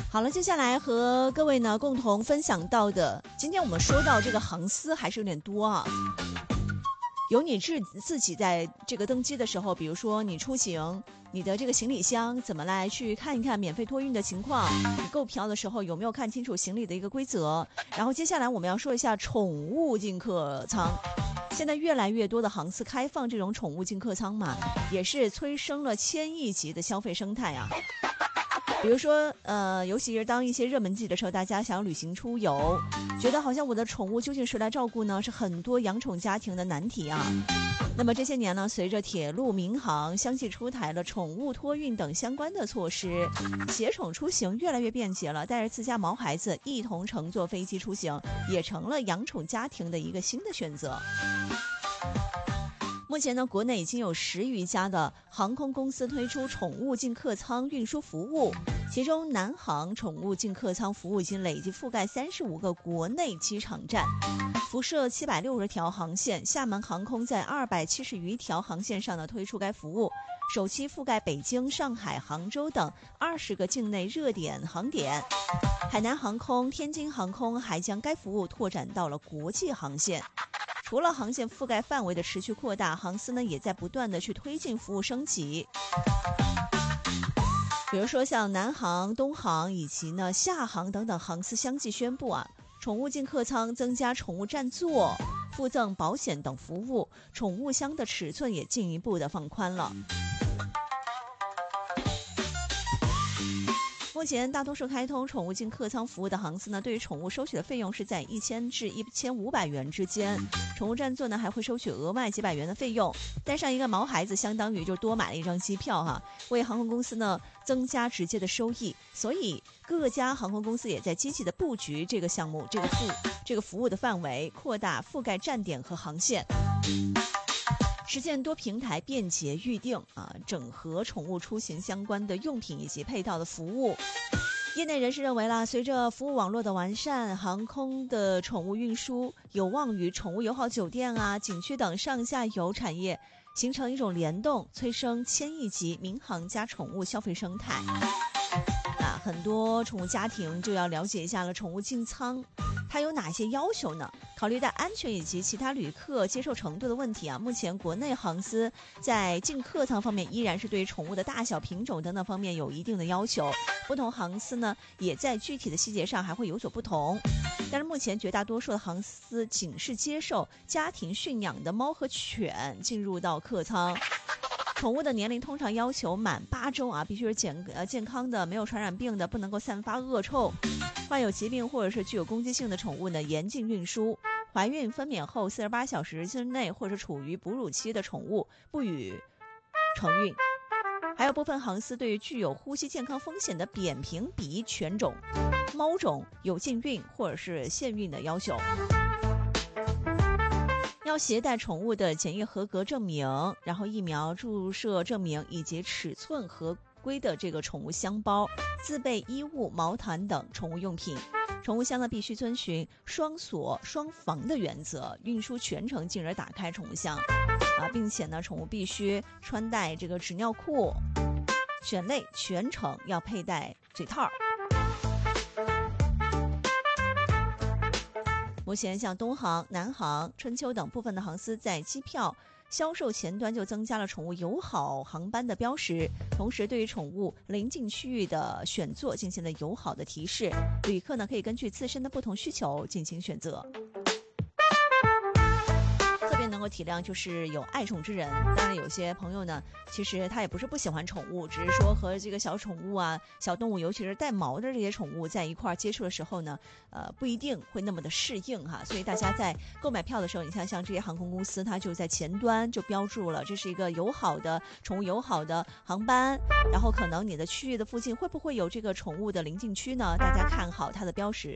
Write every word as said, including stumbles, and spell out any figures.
好了，接下来和各位呢共同分享到的，今天我们说到这个航司还是有点多啊。有你自自己在这个登机的时候，比如说你出行，你的这个行李箱怎么来去看一看免费托运的情况，你购票的时候有没有看清楚行李的一个规则。然后接下来我们要说一下宠物进客舱。现在越来越多的航司开放这种宠物进客舱嘛，也是催生了千亿级的消费生态啊。比如说呃，尤其是当一些热门季的时候，大家想要旅行出游，觉得好像我的宠物究竟谁来照顾呢，是很多养宠家庭的难题啊。那么这些年呢，随着铁路民航相继出台了宠物托运等相关的措施，携宠出行越来越便捷了，带着自家毛孩子一同乘坐飞机出行也成了养宠家庭的一个新的选择。目前呢，国内已经有十余家的航空公司推出宠物进客舱运输服务，其中南航宠物进客舱服务已经累计覆盖三十五个国内机场站，辐射七百六十条航线。厦门航空在二百七十余条航线上呢推出该服务，首期覆盖北京、上海、杭州等二十个境内热点航点。海南航空、天津航空还将该服务拓展到了国际航线。除了航线覆盖范围的持续扩大，航司呢也在不断的去推进服务升级。比如说像南航、东航以及呢厦航等等航司相继宣布啊，宠物进客舱增加宠物占座、附赠保险等服务，宠物箱的尺寸也进一步的放宽了。目前大多数开通宠物进客舱服务的航司呢，对于宠物收取的费用是在一千至一千五百元之间，宠物占座呢还会收取额外几百元的费用。带上一个毛孩子相当于就多买了一张机票哈，为航空公司呢增加直接的收益。所以各家航空公司也在积极的布局这个项目，这个服这个服务的范围，扩大覆盖站点和航线，实现多平台便捷预订啊，整合宠物出行相关的用品以及配套的服务。业内人士认为啦，随着服务网络的完善，航空的宠物运输有望与宠物友好酒店啊、景区等上下游产业形成一种联动，催生千亿级民航加宠物消费生态。啊，很多宠物家庭就要了解一下了，宠物进舱它有哪些要求呢？考虑到安全以及其他旅客接受程度的问题啊，目前国内航司在进客舱方面依然是对宠物的大小、品种等等方面有一定的要求。不同航司呢，也在具体的细节上还会有所不同。但是目前绝大多数的航司仅是接受家庭驯养的猫和犬进入到客舱。宠物的年龄通常要求满八周啊，必须是健呃健康的，没有传染病的，不能够散发恶臭。患有疾病或者是具有攻击性的宠物呢，严禁运输。怀孕分娩后四十八小时之内或者处于哺乳期的宠物不予承运。还有部分航司对于具有呼吸健康风险的扁平鼻犬种、猫种有禁运或者是限运的要求。要携带宠物的检疫合格证明，然后疫苗注射证明以及尺寸合规的这个宠物箱包，自备衣物、毛毯等宠物用品。宠物箱呢必须遵循双锁双防的原则，运输全程进而打开宠物箱啊，并且呢，宠物必须穿戴这个纸尿裤，犬类全程要佩戴嘴套。目前像东航、南航、春秋等部分的航司在机票销售前端就增加了宠物友好航班的标识，同时对于宠物临近区域的选座进行了友好的提示，旅客呢可以根据自身的不同需求进行选择。特别能够体谅就是有爱宠之人，当然有些朋友呢其实他也不是不喜欢宠物，只是说和这个小宠物啊、小动物，尤其是带毛的这些宠物在一块接触的时候呢，呃不一定会那么的适应哈。所以大家在购买票的时候，你看像这些航空公司，它就在前端就标注了这是一个友好的宠物友好的航班，然后可能你的区域的附近会不会有这个宠物的临近区呢？大家看好它的标识